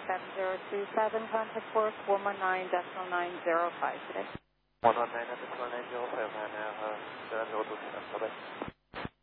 7027, contact course 119.905 today. 119.905, now, 702, bye-bye.